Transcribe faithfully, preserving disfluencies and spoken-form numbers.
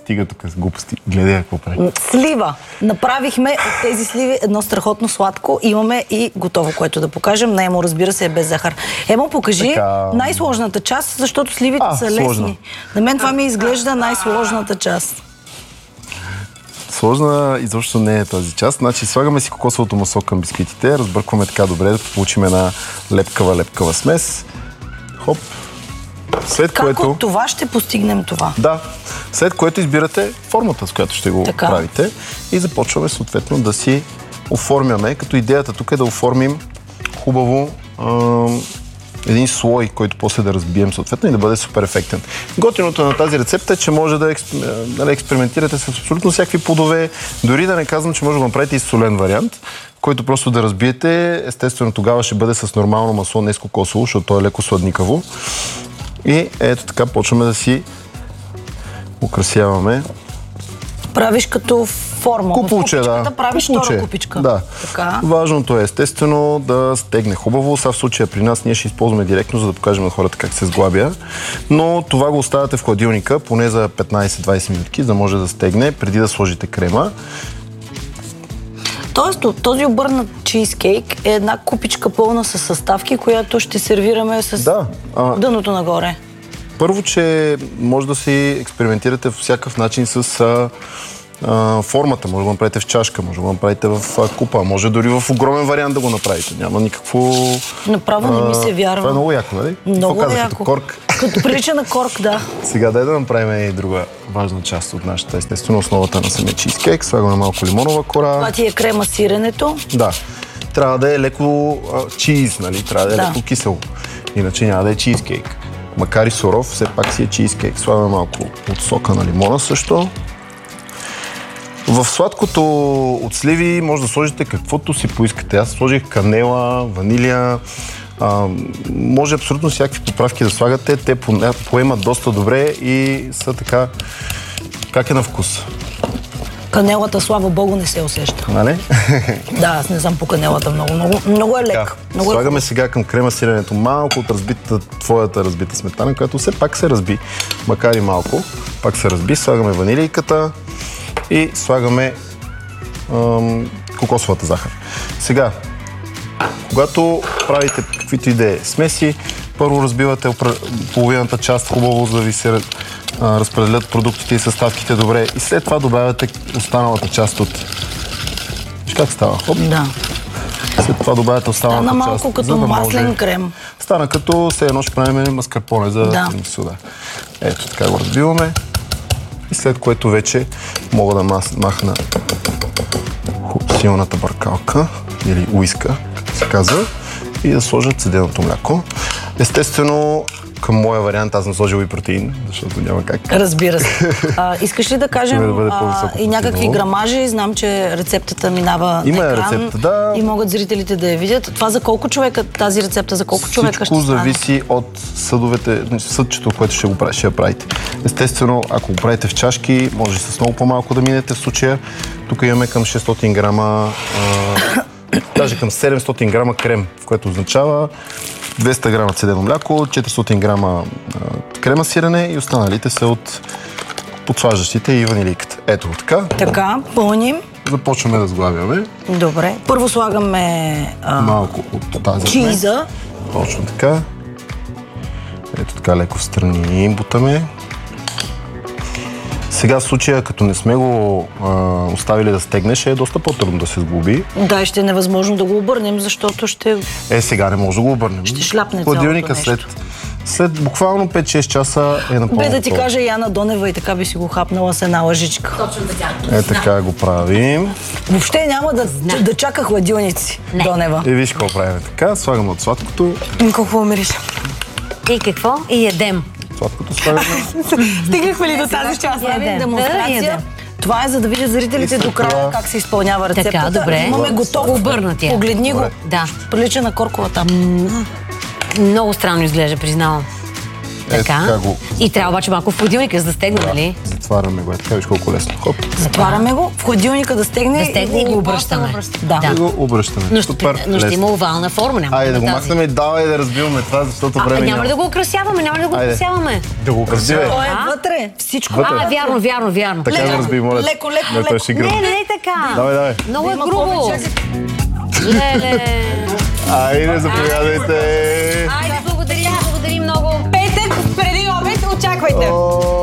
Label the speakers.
Speaker 1: стига тук с глупости. Гледай какво прави.
Speaker 2: Слива. Направихме от тези сливи едно страхотно сладко. Имаме и готово, което да покажем. На Емо, разбира се, е без захар. Емо, покажи така... най-сложната част, защото сливите а, са лесни. Сложна. На мен това ми изглежда най-сложната част.
Speaker 1: Сложна изобщо не е тази част. Значи слагаме си кокосовото масло към бисквитите, разбъркваме така добре, да получим една лепкава-лепкава смес. Хоп. След
Speaker 2: как
Speaker 1: което...
Speaker 2: от това ще постигнем това?
Speaker 1: Да. След което избирате формата, с която ще го
Speaker 2: така.
Speaker 1: правите и започваме съответно да си оформяме, като идеята тук е да оформим хубаво е, един слой, който после да разбием съответно и да бъде супер ефектен. Готиното на тази рецепта е, че може да експ... нали, експериментирате с абсолютно всякакви плодове, дори да не казвам, че може да направите и солен вариант, който просто да разбиете. Естествено тогава ще бъде с нормално масло, не с кокосово, защото то е леко сладникаво. И ето така почваме да си украсяваме.
Speaker 2: Правиш като форма.
Speaker 1: Купуче, да.
Speaker 2: Правиш
Speaker 1: Купуче.
Speaker 2: втора купичка.
Speaker 1: Да.
Speaker 2: Така.
Speaker 1: Важното е естествено да стегне хубаво. Сега в случая при нас ние ще използваме директно, за да покажем на хората как се сглабя. Но това го оставяте в хладилника поне за петнайсет-двайсет минутки, за да може да стегне преди да сложите крема.
Speaker 2: Тоест, този обърнат чизкейк е една купичка пълна с съставки, която ще сервираме с
Speaker 1: да, а...
Speaker 2: дъното нагоре.
Speaker 1: Първо, че може да си експериментирате в всякакъв начин с а, а, формата. Може да го направите в чашка, може да го направите в а, купа, може дори в огромен вариант да го направите. Няма никакво...
Speaker 2: Направо не ми се вярва.
Speaker 1: Това е много яко, нали?
Speaker 2: Много
Speaker 1: казах,
Speaker 2: яко.
Speaker 1: Като корк.
Speaker 2: Като прилича на корк, да.
Speaker 1: Сега дай да направим и друга важна част от нашата, естествено, основата на самия чизкейк. Слагаме малко лимонова кора.
Speaker 2: Това ти е крема сиренето.
Speaker 1: Да. Трябва да е леко а, чиз, нали? Трябва да е да. леко кисело. Иначе няма да е чизкейк. Макар и суров, все пак си е чизкейк. Слагаме малко от сока на лимона също. В сладкото от сливи може да сложите каквото си поискате. Аз сложих канела, ванилия. А, може абсолютно всякакви поправки да слагате. Те поемат доста добре и са така... Как е на вкус?
Speaker 2: Канелата, слава богу, не се усеща.
Speaker 1: Нали?
Speaker 2: Да, аз не знам по канелата много. Много, много е лек. Много
Speaker 1: слагаме
Speaker 2: е...
Speaker 1: сега към крема сиренето малко от разбитата, твоята разбита сметана, която все пак се разби. Макар и малко, пак се разби. Слагаме ванилийката и слагаме ам, кокосовата захар. Сега, когато правите каквито идеи смеси, първо разбивате половината част хубаво, за да ви се а, разпределят продуктите и съставките добре. И след това добавяте останалата част от... Виж как става? Хоп.
Speaker 2: Да.
Speaker 1: След това добавяте останалата
Speaker 2: Стана
Speaker 1: част.
Speaker 2: малко като да маслен може... крем.
Speaker 1: Стана като все едно ще правим маскарпоне за
Speaker 2: да.
Speaker 1: суда. Ето така го разбиваме. И след което вече мога да махна силната бъркалка или уиска, като се казва, и да сложа цеденото мляко. Естествено, към моя вариант аз съм сложил и протеин, защото няма как.
Speaker 2: Разбира се. А, искаш ли да кажем
Speaker 1: да
Speaker 2: а, и някакви грамажи? Знам, че рецептата минава
Speaker 1: Има
Speaker 2: на екран
Speaker 1: рецепта, да.
Speaker 2: И могат зрителите да я видят. Това за колко човека, тази рецепта, за колко човека ще стане?
Speaker 1: Всичко зависи от съдовете, съдчето, което ще го правите, ще я правите. Естествено, ако го правите в чашки, може с много по-малко да минете в случая. Тук имаме към шестстотин грама, а, даже към седемстотин грама крем, в което означава двеста грама цедено мляко, четиристотин грама а, крема сирене и останалите са от подслаждащите и ванилийката. Ето така.
Speaker 2: Така, пълним.
Speaker 1: Започваме да сглавяме.
Speaker 2: Добре. Първо слагаме а,
Speaker 1: малко от тази
Speaker 2: чиза.
Speaker 1: Точно така. Ето така леко в страни бутаме. Сега в случая, като не сме го а, оставили да стегне, ще е доста по-трудно да се сглоби.
Speaker 2: Да, ще е невъзможно да го обърнем, защото ще...
Speaker 1: Е, сега не може да го обърнем.
Speaker 2: Ще шляпне цялото нещо.
Speaker 1: След, след буквално пет-шест часа е напълно.
Speaker 2: Бе да ти кажа Яна Донева и така би си го хапнала с една лъжичка.
Speaker 3: Точно така.
Speaker 1: Е, така го правим.
Speaker 2: Въобще няма да, да чака хладилници, не. Донева.
Speaker 1: И виж какво правим. Така, слагаме от сладкото.
Speaker 2: Какво мирише?
Speaker 3: И какво? И едем.
Speaker 1: Сладкото слагаме.
Speaker 2: Стигнахме ли до тази част? Правим демонстрация. Това е за да видят зрителите до края как се изпълнява рецептата.
Speaker 3: Така, добре.
Speaker 2: Имаме готов.
Speaker 3: Обърнатия.
Speaker 2: Погледни го.
Speaker 3: Да.
Speaker 2: Прилича на корковата.
Speaker 3: Много странно изглежда, признавам.
Speaker 1: Е,
Speaker 3: така.
Speaker 1: така го...
Speaker 3: И трябва обаче малко в хладилника, за да стегне, нали?
Speaker 1: Затваряме го. Е, така виж колко лесно. Хоп.
Speaker 2: Затваряме го, в хладилника да стегне,
Speaker 3: Да стегне и го обръщаме.
Speaker 2: Да.
Speaker 1: И го обръщаме.
Speaker 3: Но ще,
Speaker 1: Супер
Speaker 3: но ще
Speaker 1: лесно.
Speaker 3: има овална форма. Няма
Speaker 1: Айде да го
Speaker 3: тази.
Speaker 1: махнем и давай да разбиваме това, защото
Speaker 3: А,
Speaker 1: време
Speaker 3: няма
Speaker 1: няма.
Speaker 3: ли да го украсяваме? Няма ли да го
Speaker 1: Айде.
Speaker 3: украсяваме?
Speaker 1: Да го красиве.
Speaker 2: То е
Speaker 3: А?
Speaker 2: вътре. Всичко.
Speaker 1: Вътре.
Speaker 3: А, вярно, вярно, вярно.
Speaker 1: Така да разби, моля.
Speaker 2: леко, леко,
Speaker 1: Не, той
Speaker 2: леко.
Speaker 1: ще
Speaker 3: Не,
Speaker 1: гръм.
Speaker 3: не, не така.
Speaker 1: Давай, давай.
Speaker 3: Много е
Speaker 2: Има
Speaker 3: грубо.
Speaker 2: повече.
Speaker 3: Леле.
Speaker 1: Айде, заповядайте.
Speaker 3: Айде, благодарим, благодарим много.
Speaker 2: Петък преди обед очаквайте.
Speaker 1: О,